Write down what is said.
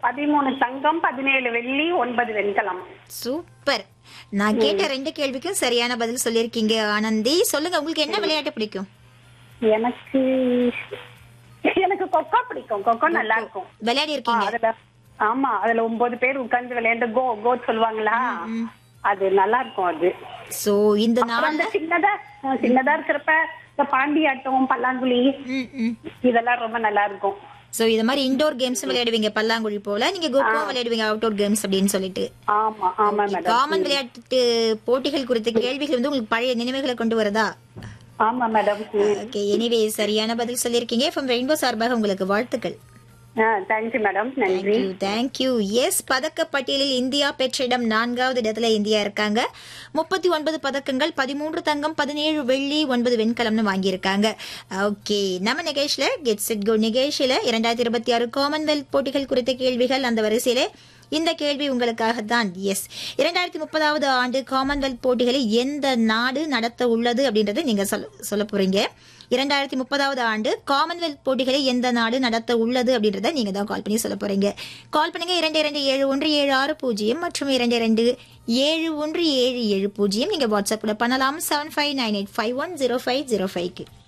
13 தங்கம், 17 வெள்ளி, 9 வெண்கலம். சூப்பர். நான் கேட்ட 2 கேள்விக்கும் சரியான பதில் சொல்லியிருக்கீங்க ஆனந்தி. சொல்லுங்க, உங்களுக்கு என்ன விளையாட்டு பிடிக்கும்? எனக்கு எனக்கு கொக்கோ பிடிக்கும். கொக்கோ நல்லா இருக்கும். விளையாடி இருக்கீங்க? அதுல ஆமா, அதுல 9 பேர் உட்கார்ந்து விளையாண்டு கோ கோ சொல்லுவாங்களா, அது நல்லா இருக்கும். அது சோ இந்த அந்த சின்னதா இருக்கிறப்ப இந்த பாண்டியாட்டம், பல்லாங்குழி இதெல்லாம் ரொம்ப நல்லா இருக்கும். சோ இது மாதிரி இன்டோர் கேம்ஸ் விளையாடுவீங்க, பல்லாங்குழி போல. நீங்க கோகோ விளையாடுவீங்க அவுட்டோர் கேம்ஸ் அப்படின்னு சொல்லிட்டு. ஆமா ஆமா மேடம். காமன் விளையாட்டு போட்டிகள் குறித்த கேள்விகள் வந்து உங்களுக்கு பழைய நினைவுகளை கொண்டு வரதா? ஆமா மேடம். ஓகே, எனிவே சரியான பதில் சொல்லியிருக்கீங்க. ஃப்ரம் ரெயின்போ சார்பாக உங்களுக்கு வாழ்த்துக்கள். Thank you madam. நன்றி. தேங்க்யூ. எஸ், பதக்க பட்டியலில் இந்தியா பெற்ற இடம் 4வது இடத்துல இந்தியா இருக்காங்க. 39 பதக்கங்கள், 13 தங்கம், 17 வெள்ளி, 9 வெண்கலம்னு வாங்கியிருக்காங்க. ஓகே, நம்ம நிகழ்ச்சியில கெட் செட் கோ நிகழ்ச்சியில 2026 காமன்வெல்த் போட்டிகள் குறித்த கேள்விகள் அந்த வரிசையில இந்த கேள்வி உங்களுக்காக தான். எஸ், 2030வது ஆண்டு காமன்வெல்த் போட்டிகளை எந்த நாடு நடத்த உள்ளது அப்படின்றத நீங்க சொல்ல போறீங்க. 2030வது ஆண்டு காமன்வெல்த் போட்டிகளை எந்த நாடு நடத்த உள்ளது அப்படின்றத நீங்க தான் கால் பண்ணி சொல்ல போறீங்க. கால் பண்ணுங்க 227176 மற்றும் 227177. நீங்க வாட்ஸ்அப்ல பண்ணலாம் 7598510505.